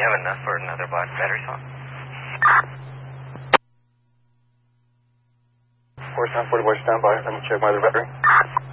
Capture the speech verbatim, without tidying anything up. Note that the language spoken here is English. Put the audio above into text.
you have enough for another black battery swap? Force nine forty boy, stand by. Let me check my other battery.